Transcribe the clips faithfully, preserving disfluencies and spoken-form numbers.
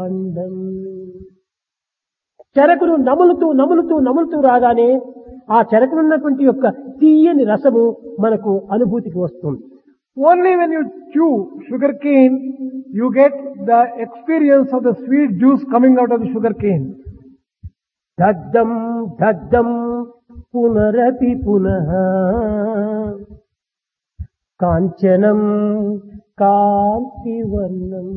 భాండం. చెరకును నములుతూ నములుతూ నములుతూ రాగానే ఆ చెరకునున్నటువంటి యొక్క తీయని రసము మనకు అనుభూతికి వస్తుంది. Only when you chew sugar cane, you get the experience of the sweet juice coming out of the sugar cane. దగ్ధం దగ్ధం పునరపి పునః కాంచనం కాంతివర్ణం.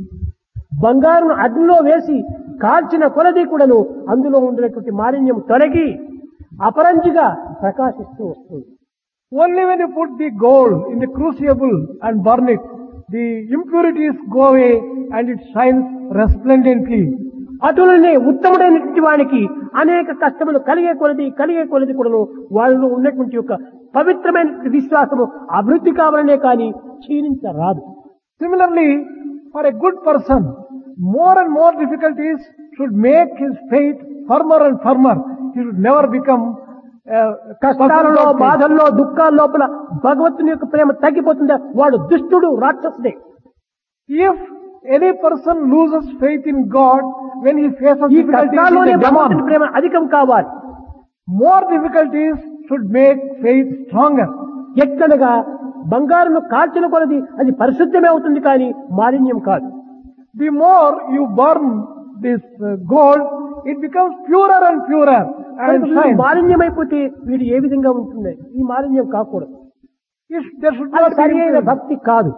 బంగారును అగ్నిలో వేసి కాల్చిన కొలది కూడాను అందులో ఉండేటువంటి మాలిన్యం తొలగి అపరంజిగా ప్రకాశిస్తూ వస్తుంది. Only when you put the gold in the crucible and burn it, the impurities go away and it shines resplendently. అటులనే ఉత్తముడైనటువంటి వానికి అనేక కష్టములు కలిగే కొలది కలిగే కొలది కూడాను వాళ్ళలో ఉన్నటువంటి యొక్క పవిత్రమైన విశ్వాసము అభివృద్ధి కావాలనే కానీ క్షీణించరాదు. Similarly, for a good person, more and more difficulties should make his faith firmer and firmer. He should never become uh, కష్టాలలో బాధల్లో దుఃఖాల లోపల భగవంతుని యొక్క ప్రేమ తగ్గిపోతుందా వాడు దుష్టుడు రాక్షసుడే. If any person loses faith in God when he faces ఈ difficulties, కష్టాల్లోనే he is a భగవంతుని demon. ప్రేమ అధికం కావాలి. More difficulties should make faith stronger. ఎట్లనగా బంగారును కాల్చిన కొలది అది పరిశుద్ధమే అవుతుంది కానీ మాలిన్యం కాదు. The more you burn this uh, gold, it becomes purer and purer and shines. మాలిన్యమైపోతే వీడు ఏ విధంగా ఉంటుంది? ఈ మాలిన్యం కాకూడదు. If there should అది not be సరి అయిన impurity. భక్తి కాదు.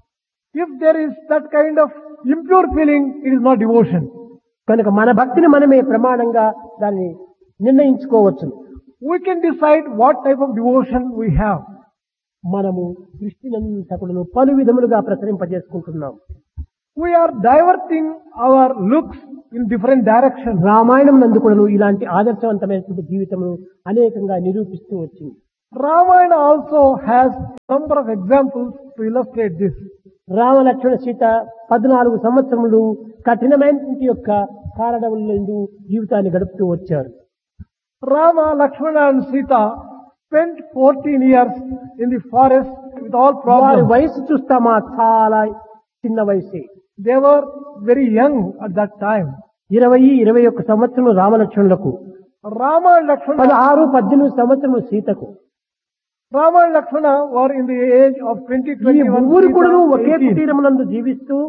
If there is that kind of impure feeling, it is not devotion. కనుక మన భక్తిని మనమే ప్రమాణంగా దాన్ని నిర్ణయించుకోవచ్చు. We can decide what type of devotion we have. మనము దృష్టినంతకులను పలు విధములుగా ప్రసరింపజేసుకుంటున్నాం. We are diverting our looks in different directions. Ramayanam నందుకులను ఇలాంటి ఆదర్శవంతమైనటువంటి జీవితము అనేకంగా నిరూపిస్తూ వచ్చింది. Ramayana also has number of examples to illustrate this. Rama Lakshmana Sita పద్నాలుగు సంవత్సరములు కఠినమైనటువంటి యొక్క కారణములందు జీవితాన్ని గడుపుతూ వచ్చారు. Rama, Lakshmana and Sita spent fourteen years in the forest with all వారి problems. వయసు చూస్తామా చాలా చిన్న వయసే. They were very young at that time. ఇరవై ఇరవై ఒక్క సంవత్సరం రామలక్ష్మణులకు, Rama and Lakshmana, పదహారు పద్దెనిమిది సంవత్సరములు సీతకు. Rama and Lakshmana were in the age of twenty, ఈ twenty-one, ముగ్గురు కూడా ఒకే eighteen. కుటీరమునందు జీవిస్తూ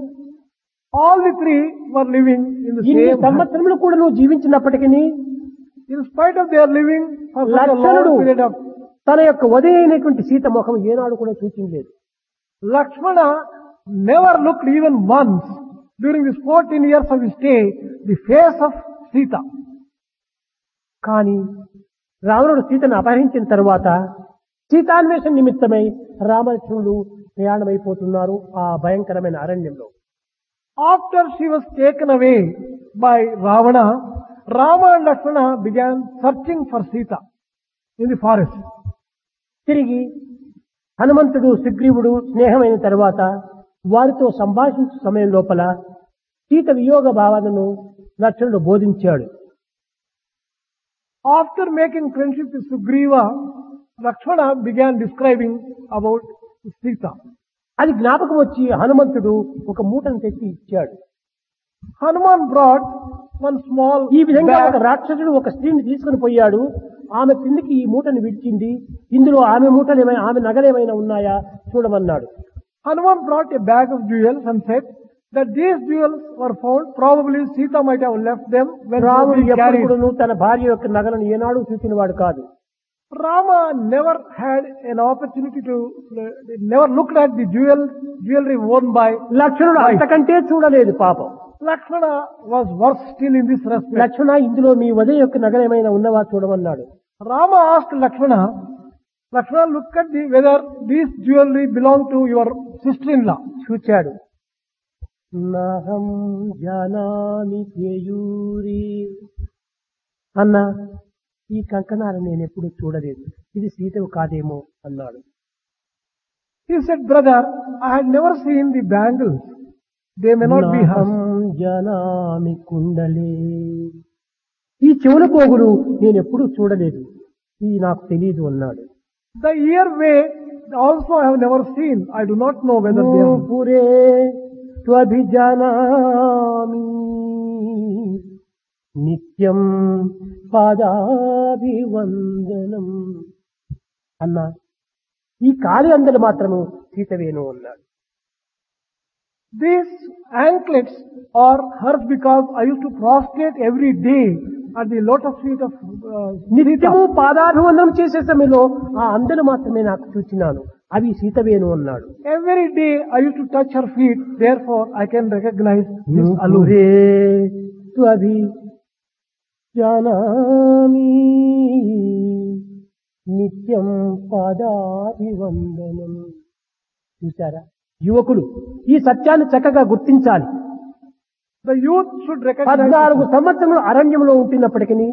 All the three were living in the ఇన్ని same house. సంవత్సరములు కూడా నువ్వు జీవించినప్పటికీ In spite of their living for such a లక్ష్మణుడు long period of తన యొక్క వదైనటువంటి సీత ముఖం ఏనాడు కూడా సూచించలేదు. Lakshmana never looked even once during these fourteen years of his stay the face of Sita. కానీ రావణుడు సీతను అపహరించిన తరువాత సీతాన్వేషణ నిమిత్తమై రామలక్ష్మణుడు ప్రయాణమైపోతున్నారు ఆ భయంకరమైన అరణ్యంలో. After she was taken away by Ravana, Rama and Lakshmana began searching for Sita in the forest. తిరిగి హనుమంతుడు సుగ్రీవుడు స్నేహమైన తరువాత వారితో సంభాషించే సమయం లోపల సీత వియోగ భావనను లక్ష్మణుడు బోధించాడు. After making friendship with Sugriva, Lakshmana began describing about Sita. అది జ్ఞాపకం వచ్చి హనుమంతుడు ఒక మూటను తెచ్చి ఇచ్చాడు. Hanuman brought one small ఈ విధంగా bag. ఒక రాక్షసుడు ఒక స్త్రీని తీసుకుని పోయాడు. ఆమె కిందికి ఈ మూటను విడిచింది. ఇందులో ఆమె మూటలు ఏమైనా ఆమె నగలేమైనా ఉన్నాయా చూడమన్నాడు. Hanuman brought a bag of jewels and said that these jewels were found. Probably Sita might have left them when రాముడు she ఎప్పుడు carried. కూడాను తన భార్య యొక్క నగలను ఏనాడు చూసినవాడు కాదు. Rama never had an opportunity to, uh, never looked at the jewel, jewelry worn by లక్ష్మణుడు wife. అంతకంటే చూడలేదు పాపం. Lakshmana was worse still in this respect. లక్ష్మణ ఇందులో మీ ఉదయ యొక్క నగలేమైనా ఉన్నవా చూడమన్నాడు. Rama asked Lakshmana, Lakshmana, look at the, whether these jewelry belong to your sister-in-law. చూచాడు. నహం జానామి కేయూరి అన్న ఈ కంకణాలు నేను ఎప్పుడు చూడలేదు, ఇది సీతవు కాదేమో అన్నాడు. He said, brother, I had never seen the bangles. They may not be నహం hers. జానామి కుండలే, ఈ చెవుల పోగులు నేను ఎప్పుడు చూడలేదు, ఇది నాకు తెలియదు అన్నాడు. The earway also I have never seen. I do not know whether they are. పురే త్వభిజానామి నిత్యం పాదాభివందనం అన్నా. ఈ కాలి అందలు మాత్రము సీతవేణు అన్నాడు. These anklets are hers because I used to prostrate every day at the lotus feet of uh, నిత్యము పాదాభివందనం చేసే సమయంలో ఆ అందలు మాత్రమే నాకు చూచినాను, అవి సీతవేణు అన్నాడు. Every day I used to touch her feet, therefore I can recognize this allure. నూపురే త్వభి జానామి నిత్యం పాదాభివందనం. చూసారా యువకులు ఈ సత్యాన్ని చక్కగా గుర్తించాలి. The youth should recognize పద్నాలుగు సంవత్సరములు అరణ్యంలో ఉంటున్నప్పటికీ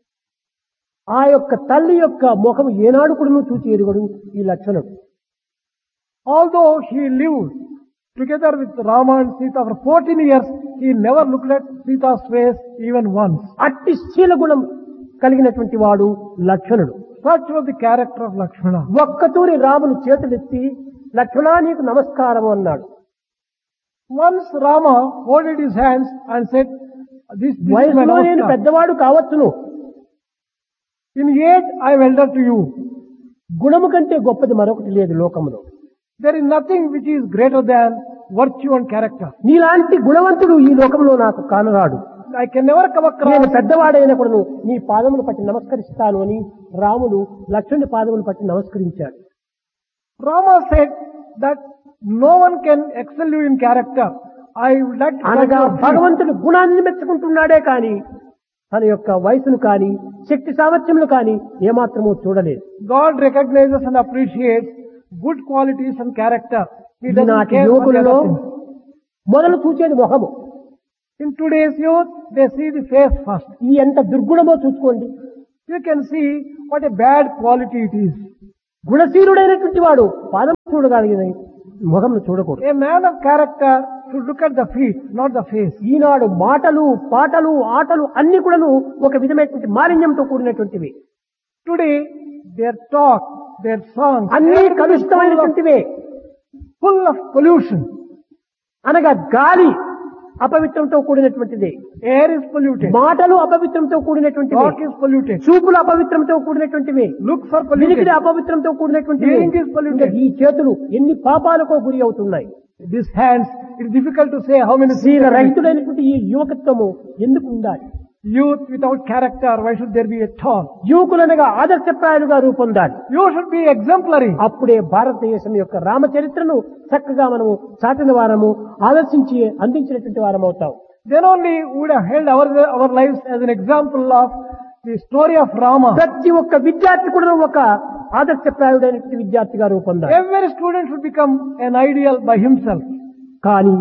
ఆ యొక్క తల్లి యొక్క ముఖం ఏనాడు కూడా చూచి ఎరుగడు ఈ లక్షణం. although he lived together with Rama and Sita for fourteen years, he never looked at Sita's face even once. అట్టి శీల గుణం కలిగినటువంటి వాడు లక్షణుడు. Such was the character of Lakshmana. ఒక్కతూరి రాములు చేతులెత్తి లక్ష్మణా నీకు నమస్కారం అన్నాడు. Once Rama folded his hands and said, this, this is my వయసులో నేను namaskar. పెద్దవాడు కావచ్చును, In age I am elder to you. గుణము కంటే గొప్పది మరొకటి లేదు లోకములో. There is nothing which is greater than virtue and character. నీలాంటి గుణవంతుడు ఈ లోకంలో నాకు కానరాడు. I can never come నేను across. పెద్దవాడైనప్పుడు నీ పాదములు పట్టి నమస్కరిస్తాను అని రాముడు లక్ష్మణుడి పాదములు పట్టి నమస్కరించాడు. Rama said that no one can excel you in character. I would like to అనగా come to you. భగవంతుడు గుణాన్ని మెచ్చుకుంటున్నాడే కాని తన యొక్క వయసును కాని శక్తి సామర్థ్యములు కాని ఏమాత్రమూ చూడలేదు. God recognizes and appreciates good qualities and character. He doesn't ఈనాటి care for the యువకులలో other things. మొదలు చూచేది ముఖము. In today's youth, they see the face first. ఈ ఎంత దుర్గుణమో చూసుకోండి. You can see what a bad quality it is. గుణశీలుడైనటువంటి వాడు పాదం చూడగలిగిన ముఖంను చూడకూడదు. A man of character should look at the feet, not the face. ఈనాడు మాటలు పాటలు ఆటలు అన్ని కూడాను ఒక విధమైనటువంటి మాలిన్యంతో కూడినటువంటివి. Today, their talk, their songs, అన్ని everything is full of, కలుషితమైనటువంటివే. full of pollution. అనగా గాలి అపవిత్రంతో కూడినటువంటిది, Air is polluted. మాటలు అపవిత్రంతో కూడినటువంటివి, Talk is polluted. చూపులు అపవిత్రంతో కూడినటువంటివి, Looks are వినికిడి polluted. అపవిత్రంతో కూడినటువంటివి. Hearing is polluted. ఈ చేతులు ఎన్ని పాపాలకో గురి అవుతున్నాయి. These hands, it is difficult to say how many శీల sins are రహితుడైనటువంటి ఈ యువకత్వము ఎందుకు ఉండాలి? Youth without character, why should there be at all? యువకులనగా ఆదర్శప్రాయాలుగా రూపొందాలి. You should be exemplary. అప్పుడే భారతదేశం యొక్క రామచరిత్రను చక్కగా మనము చాటిన వారము ఆదర్శించి అందించినటువంటి వారం అవుతాం. Then only we would have held our, our lives as an example of the story of Rama. ప్రతి ఒక్క విద్యార్థి కూడా ఒక ఆదర్శప్రాయుడైనటువంటి విద్యార్థిగా రూపొందాలి. Every student should become an ideal by himself. కానీ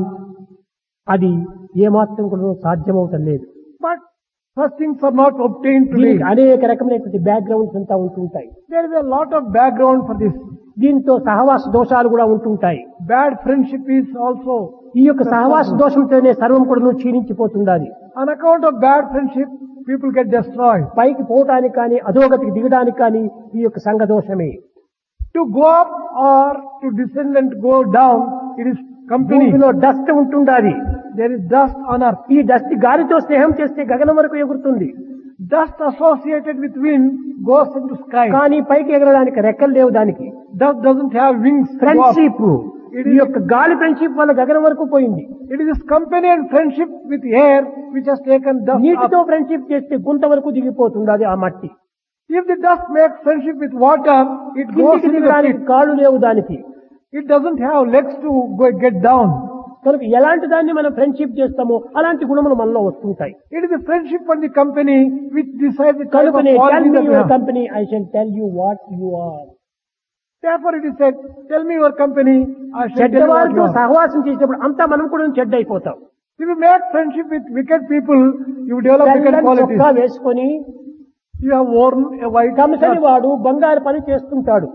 అది ఏమాత్రం కూడా సాధ్యమవుతం లేదు. But such things are not obtained today. దీనికి అనేక రకమైనటువంటి బ్యాక్గ్రౌండ్స్ అంతా ఉంటుంటాయి. There is a lot of background for this. దీంతో సహవాస దోషాలు కూడా ఉంటుంటాయి. Bad friendship is also. ఈ యొక్క సహవాస దోషంతోనే సర్వం కూడా క్షీణించిపోతుండాలి. On account of bad friendship, people get destroyed. పైకి పోవటానికి కానీ అధోగతికి దిగడానికి కానీ ఈ యొక్క సంఘ దోషమే. To go up or to descend and go down, it is company. భూమిలో డస్ట్ ఉంటుండాలి. There is dust on earth. ఈ డస్ట్ గాలితో స్నేహం చేస్తే గగనం వరకు ఎగురుతుంది. Dust associated with wind goes into sky. కానీ పైకి ఎగరడానికి రెక్కలు లేవు దానికి. Dust doesn't have wings. to go up. Friendship ఈ యొక్క గాలి ఫ్రెండ్షిప్ వల్ల గగనం వరకు పోయింది. It is this company and friendship with air which has taken dust నీటితో up. ఫ్రెండ్షిప్ చేస్తే గుంత వరకు దిగిపోతుంది అది ఆ మట్టి. If the dust makes friendship with water, it goes కిందికి into the దిగడానికి pit. కాళ్ళు లేవు దానికి. It doesn't have legs to go get down. కనుక ఎలాంటి దాన్ని మనం ఫ్రెండ్షిప్ చేస్తామో అలాంటి గుణములు మనలో వస్తుంటాయి. It is the friendship and the company which decides the type of కనుకనే tell quality me that we your have. Company I shall tell you what you are. Therefore it is said, tell me your company, I shall tell you what you చెడ్డవారితో are. సహవాసం చేసినప్పుడు అంతా మనం కూడా చెడ్డ అయిపోతాం. If you make friendship with wicked people, you develop wicked తెల్లని qualities. చొక్కా వేసుకొని You have worn a white కంసని shirt. వాడు బంగారు పని చేస్తుంటాడు.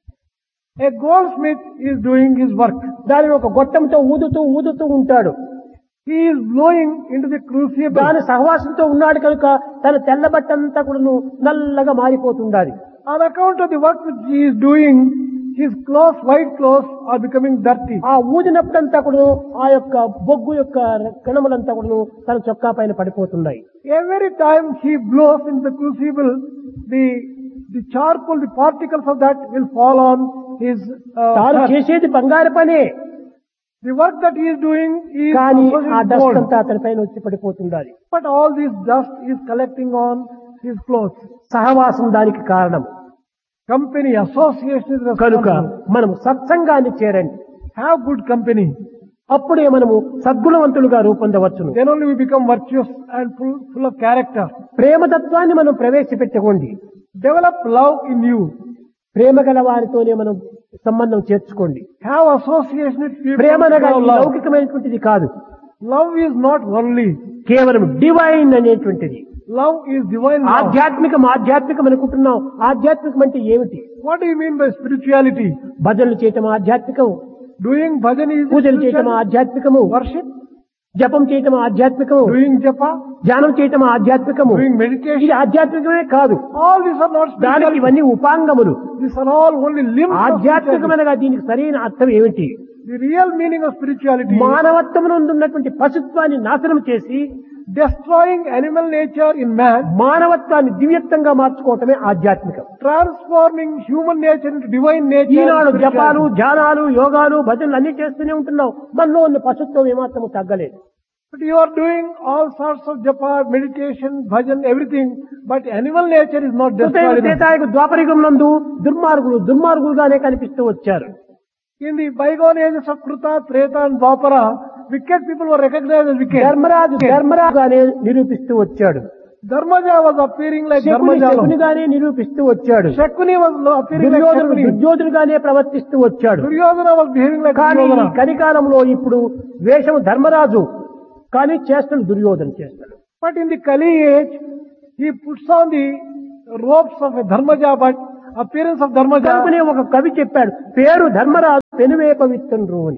A goldsmith is doing his work. దానిని ఒక గొట్టంతో ఊదుతూ ఊదుతూ ఉంటాడు. He is blowing into the crucible. దాని సహవాసంతో ఉన్నాడు కనుక తన తెల్ల బట్టంతా కూడా నల్లగా మారిపోతుండాలి. On account of the work which he is doing, his clothes, white clothes, are becoming dirty. ఆ ఊదినప్పుడంతా కూడా ఆ యొక్క బొగ్గు యొక్క కణములంతా కూడా తన చొక్కా పైన పడిపోతున్నాయి. Every time he blows in the crucible, the the charcoal, the particles of that will fall on his uh, తాను shirt. చేసేది బంగారు పనే, The work that he is doing is కానీ also ఆ his డస్ట్ gold. అంతా అతని పైన వచ్చి పడిపోతుండాలి. But all this dust is collecting on his clothes. సహవాసం దానికి కారణం. Company, association is కనుక responsible. మనము సత్సంగాన్ని చేరండి, Have good company. అప్పుడే మనము సద్గుణవంతులుగా రూపొందవచ్చును. Then only we become virtuous and full, full of character. ప్రేమతత్వాన్ని మనం ప్రవేశపెట్టుకోండి. Develop love in you. ప్రేమ గల వారితోనే మనం సంబంధం చేర్చుకోండి. Have association with people. ప్రేమ అనగా who ఈ have love. లౌకికమైనటువంటిది కాదు, Love is not worldly. కేవలం డివైన్ అనేటువంటిది. Love is divine love. ఆధ్యాత్మికం ఆధ్యాత్మికం అనుకుంటున్నాం. ఆధ్యాత్మికం అంటే ఏమిటి? What do you mean by spirituality? భజనలు చేయటం ఆధ్యాత్మికం, Doing bhajan is పూజలు చేయటం spirituality. ఆధ్యాత్మికము, Worship, జపం చేయటం ఆధ్యాత్మికము, doing japa, ధ్యానం చేయటం ఆధ్యాత్మికము. doing meditation. ఇది ఆధ్యాత్మికమే కాదు, All these are not దానికి spirituality. ఇవన్నీ ఉపాంగములు. These are all only limbs of ఆధ్యాత్మికం spirituality. అనగా దీనికి సరైన అర్థం ఏమిటి? The real meaning of spirituality is మానవత్వమును ఉన్నటువంటి పశుత్వాన్ని నాశనం చేసి destroying animal nature in man, మానవత్వాన్ని దివ్యత్వంగా మార్చుకోవటమే ఆధ్యాత్మికం. transforming human nature into divine nature. Eenadu is జపాలు, spirituality. ధ్యానాలు, యోగాలు, భజనలు అన్ని చేస్తూనే ఉంటున్నాం. మనలో ఉన్న పశుత్వం ఏమాత్రము తగ్గలేదు. But you are doing all sorts of japa, meditation, bhajan, everything, but animal nature is not destroyed. in us. త్రేతాయుగ ద్వాపరయుగం నందు దుర్మార్గులు దుర్మార్గులుగానే కనిపిస్తూ వచ్చారు. In the bygone ages of Kruta, Treta and Dwapara, wicked people were recognized as wicked. Dharmaraju ధర్మరాజుగానే నిరూపిస్తూ వచ్చాడు. Dharmaja was appearing like Shakuni Dharmajalam. శకునిగానే నిరూపిస్తూ వచ్చాడు. Shakuni was lo- appearing like దుర్యోధనుడు Shakuni. దుర్యోధనుగానే ప్రవర్తిస్తూ వచ్చాడు. Duryodhana was behaving like కానీ ఈ Duryodhana. కలికాలంలో ఇప్పుడు వేషం ధర్మరాజు, కానీ చేష్టలు దుర్యోధన చేస్తాడు. But in the Kali age, he puts on the robes of a Dharmaja, but appearance of Dharmaja. కనుకనే ఒక కవి చెప్పాడు, పేరు ధర్మరాజు పెనువే పవిత్రుడు అని.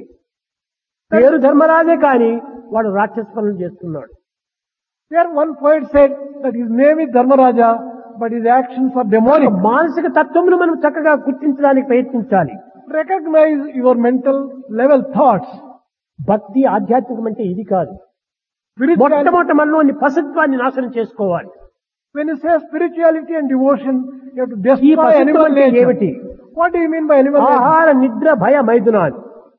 పేరు ధర్మరాజే కానీ వాడు రాక్షస పనులు చేస్తున్నాడు. There one poet said that his name is Dharmaraja, but his actions are demonic. మానసిక తత్వమును మనం చక్కగా గుర్తించడానికి ప్రయత్నించాలి. Recognize your mental level thoughts. భక్తి ఆధ్యాత్మికం అంటే ఇది కాదు. Spirituality, మొట్టమొదట మనలోని పశుత్వాన్ని నాశనం చేసుకోవాలి. when you say spirituality and devotion, you have to ఈ destroy పశుత్వం animal అంటే nature. ఏమిటి? What do you mean by animal nature? ఆహార, నిద్ర, భయ, మైథునాలు,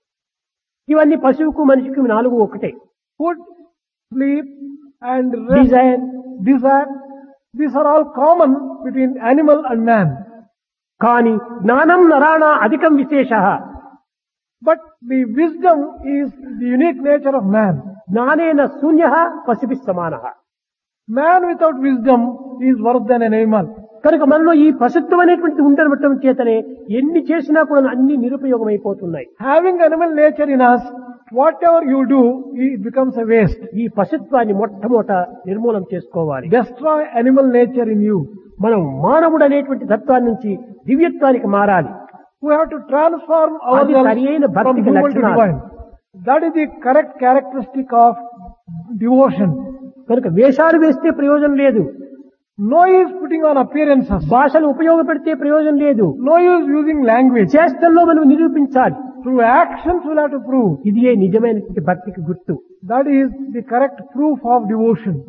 ఇవన్నీ పశువుకు మనిషికి నాలుగు ఒకటే. Food, sleep, and rest, Dzire, desire. These are all common between animal and man. కానీ జ్ఞానం నరాణ అధికం విశేష. But the wisdom is the unique nature of man. జ్ఞానేన శూన్య పశుభి సమాన. Man without wisdom is worse than an animal. కనుక మనలో ఈ పశుత్వం అనేటువంటి ఉండటం చేతనే ఎన్ని చేసినా కూడా అన్ని నిరుపయోగం అయిపోతున్నాయి. Having animal nature in us, whatever you do, it becomes a waste. ఈ పశుత్వాన్ని మొట్టమొదట నిర్మూలన చేసుకోవాలి. Destroy animal nature in you. మనం మానవుడు అనేటువంటి తత్వాన్ని నుంచి దివ్యత్వానికి మారాలి. We have to transform అది ourselves సరియైన from భక్తికి human to లక్షణాలు. divine. That is the correct characteristic of devotion. కనుక వేషాలు వేస్తే ప్రయోజనం లేదు, No use putting on appearances. భాషలు ఉపయోగపెడితే ప్రయోజనం లేదు. No use using language. చేష్టల్లో మనం నిరూపించాలి. Through actions we'll have to prove. ఇది నిజమైనటువంటి భక్తికి గుర్తు. That is the correct proof of devotion.